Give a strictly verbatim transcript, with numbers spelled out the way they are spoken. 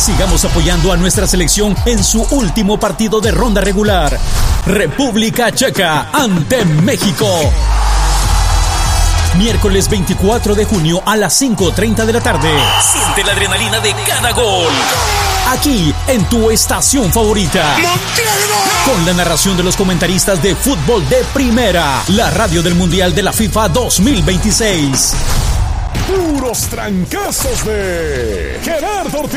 Sigamos apoyando a nuestra selección en su último partido de ronda regular. República Checa ante México. Miércoles veinticuatro de junio a las cinco treinta de la tarde. Siente la adrenalina de cada gol. Aquí, en tu estación favorita. Con la narración de los comentaristas de fútbol de primera. La radio del Mundial de la FIFA dos mil veintiséis. Puros trancazos de Gerardo Ortiz.